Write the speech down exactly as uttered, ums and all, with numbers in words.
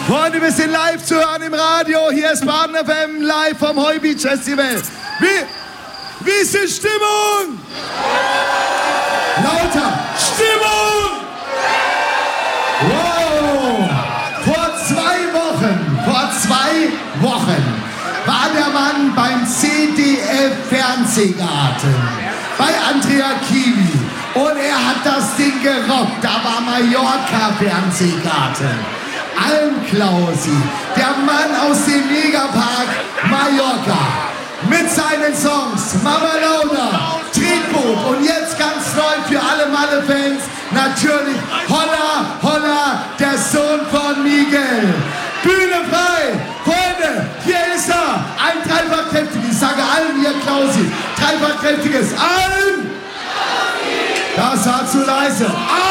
Freunde, wir sind live zu hören im Radio. Hier ist Baden F M live vom Heubeach Festival. Wie, wie ist die Stimmung? Lauter. Stimmung! Wow! Vor zwei Wochen, vor zwei Wochen war der Mann beim C D F-Fernsehgarten bei Andrea Kiwi und er hat das Ding gerockt. Da war Mallorca-Fernsehgarten. Almklausi, der Mann aus dem Megapark Mallorca, mit seinen Songs Mama Lauda, Tretboot und jetzt ganz neu für alle Malle-Fans natürlich Holla Holla, der Sohn von Miguel. Bühne frei, Freunde, hier ist er, ein dreifach-kräftiges, ich sage allen hier Klausi, dreifach-kräftiges Alm, das war zu leise.